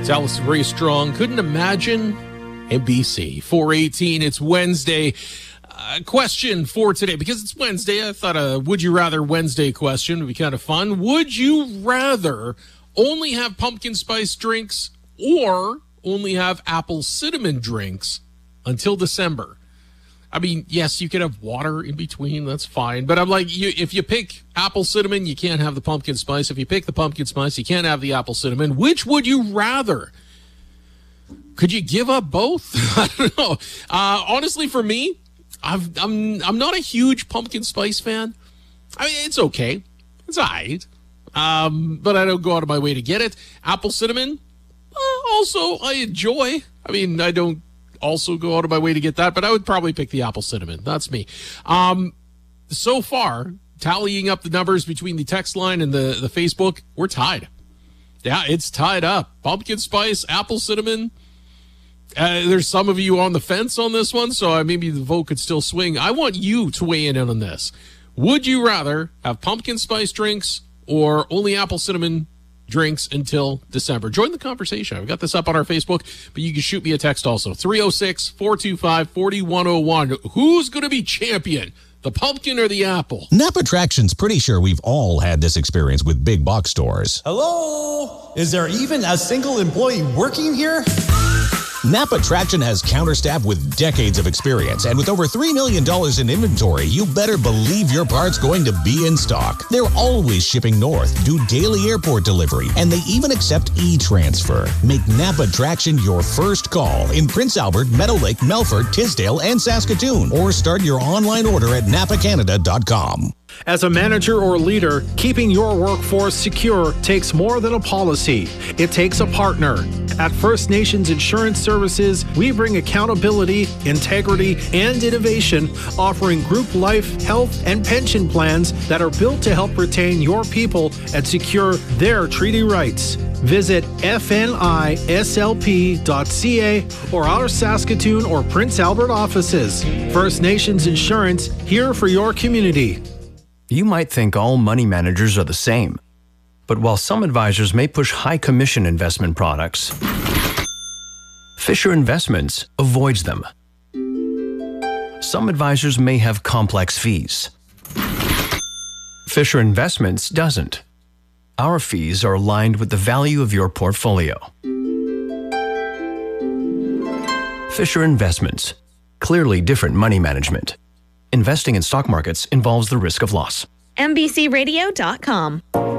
Alice Ray Strong, Couldn't Imagine. NBC 418. It's Wednesday. Question for today, because it's Wednesday, I thought a Would You Rather Wednesday question would be kind of fun. Would you rather only have pumpkin spice drinks or only have apple cinnamon drinks until December? I mean, yes, you could have water in between. That's fine. But I'm like, if you pick apple cinnamon, you can't have the pumpkin spice. If you pick the pumpkin spice, you can't have the apple cinnamon. Which would you rather? Could you give up both? I don't know. Honestly, for me, I'm not a huge pumpkin spice fan. I mean, it's okay. It's all right. But I don't go out of my way to get it. Apple cinnamon, also, I enjoy. I mean, I don't also go out of my way to get that, but I would probably pick the apple cinnamon. That's me. So far, tallying up the numbers between the text line and the Facebook, we're tied. Yeah, it's tied up. Pumpkin spice, apple cinnamon. There's some of you on the fence on this one, so maybe the vote could still swing. I want you to weigh in on this. Would you rather have pumpkin spice drinks or only apple cinnamon drinks until December? Join the conversation. I've got this up on our Facebook, but you can shoot me a text also. 306-425-4101. Who's going to be champion? The pumpkin or the apple? Napa Traction's pretty sure we've all had this experience with big box stores. Hello? Is there even a single employee working here? Napa Traction has counterstaff with decades of experience, and with over $3 million in inventory, you better believe your part's going to be in stock. They're always shipping north, do daily airport delivery, and they even accept e-transfer. Make Napa Traction your first call in Prince Albert, Meadow Lake, Melfort, Tisdale, and Saskatoon, or start your online order at napacanada.com. As a manager or leader, keeping your workforce secure takes more than a policy. It takes a partner. At First Nations Insurance Services, we bring accountability, integrity, and innovation, offering group life, health, and pension plans that are built to help retain your people and secure their treaty rights. Visit fnislp.ca or our Saskatoon or Prince Albert offices. First Nations Insurance, here for your community. You might think all money managers are the same, but while some advisors may push high commission investment products, Fisher Investments avoids them. Some advisors may have complex fees. Fisher Investments doesn't. Our fees are aligned with the value of your portfolio. Fisher Investments, clearly different money management. Investing in stock markets involves the risk of loss. NBCRadio.com.